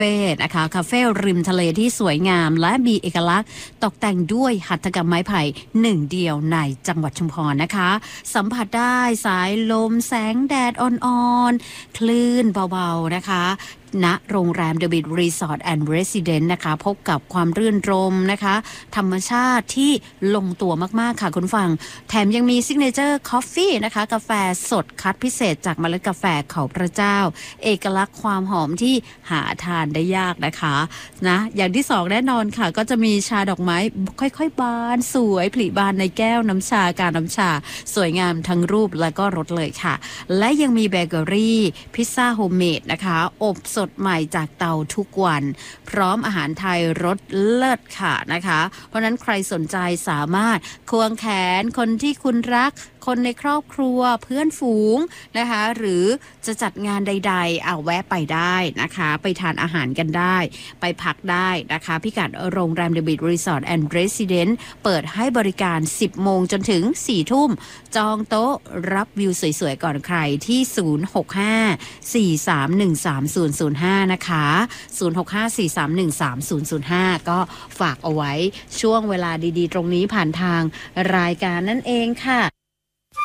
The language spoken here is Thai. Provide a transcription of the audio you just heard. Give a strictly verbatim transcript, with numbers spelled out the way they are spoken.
เฟ่นะคะคาเฟ่ริมทะเลที่สวยงามและมีเอกลักษณ์ตกแต่งด้วยหัตถกรรมไม้ไผ่หนึ่งเดียวในจังหวัดชุมพรนะคะสัมผัสได้สายลมแสงแดดอ่อนๆคลื่นเบาๆนะคะณโรงแรม The Beach Resort and Residence นะคะพบกับความรื่นรมนะคะธรรมชาติที่ลงตัวมากๆค่ะคุณฟังแถมยังมีซิกเนเจอร์คอฟฟี่นะคะกาแฟสดคัดพิเศษจากเมล็ดกาแฟเขาพระเจ้าเอกลักษณ์ความหอมที่หาทานได้ยากนะคะนะอย่างที่สองแน่นอนค่ะก็จะมีชาดอกไม้ค่อยๆบานสวยผลิบานในแก้วน้ำชาการน้ำชาสวยงามทั้งรูปและก็รสเลยค่ะและยังมีเบเกอรี่พิซซ่าโฮมเมดนะคะอบสดใหม่จากเตาทุกวันพร้อมอาหารไทยรสเลิศค่ะนะคะเพราะนั้นใครสนใจสามารถควงแขนคนที่คุณรักคนในครอบครัวเพื่อนฝูงนะคะหรือจะจัดงานใดๆเอาแวะไปได้นะคะไปทานอาหารกันได้ไปพักได้นะคะพิกัดโรงแรม The Beach Resort and Residence เปิดให้บริการสิบโมงจนถึงสี่ทุ่มจองโต๊ะรับวิวสวยๆก่อนใครที่ศูนย์ หก ห้า สี่ สาม หนึ่ง สาม ศูนย์ ศูนย์ ห้านะคะศูนย์ หก ห้า สี่ สาม หนึ่ง สาม ศูนย์ ศูนย์ ห้าก็ฝากเอาไว้ช่วงเวลาดีๆตรงนี้ผ่านทางรายการนั่นเองค่ะ